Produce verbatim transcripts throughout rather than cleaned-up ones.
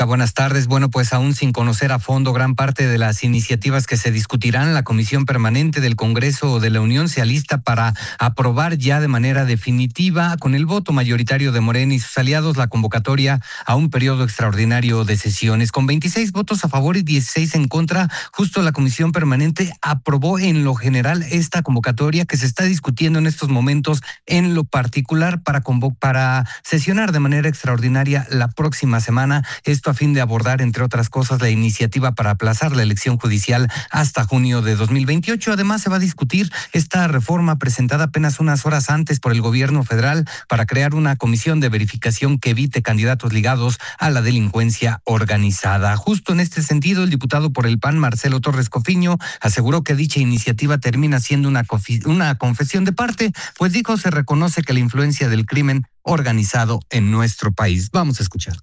Buenas tardes. Bueno, pues aún sin conocer a fondo gran parte de las iniciativas que se discutirán, la Comisión Permanente del Congreso de la Unión se alista para aprobar ya de manera definitiva, con el voto mayoritario de Morena y sus aliados, la convocatoria a un periodo extraordinario de sesiones. Con veintiséis votos a favor y dieciséis en contra, justo la Comisión Permanente aprobó en lo general esta convocatoria que se está discutiendo en estos momentos, en lo particular para, convo- para sesionar de manera extraordinaria la próxima semana. Esto a fin de abordar, entre otras cosas, la iniciativa para aplazar la elección judicial hasta junio de dos mil veintiocho. Además, se va a discutir esta reforma presentada apenas unas horas antes por el gobierno federal para crear una comisión de verificación que evite candidatos ligados a la delincuencia organizada. Justo en este sentido, el diputado por el P A N, Marcelo Torres Cofiño, aseguró que dicha iniciativa termina siendo una, cofi- una confesión de parte, pues dijo se reconoce que la influencia del crimen organizado en nuestro país. Vamos a escuchar.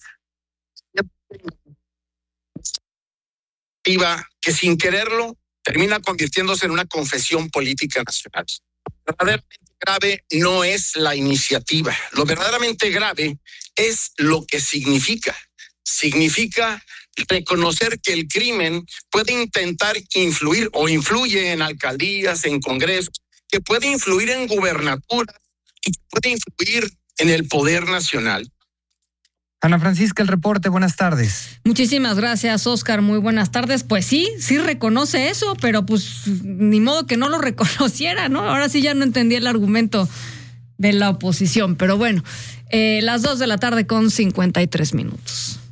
Que sin quererlo termina convirtiéndose en una confesión política nacional. Verdaderamente grave no es la iniciativa, lo verdaderamente grave es lo que significa. Significa reconocer que el crimen puede intentar influir o influye en alcaldías, en congresos, que puede influir en gubernaturas y que puede influir en el poder nacional. Ana Francisca, el reporte, buenas tardes. Muchísimas gracias, Oscar, muy buenas tardes. Pues sí, sí reconoce eso, pero pues ni modo que no lo reconociera, ¿no? Ahora sí ya no entendí el argumento de la oposición, pero bueno, eh, las dos de la tarde con cincuenta y tres minutos.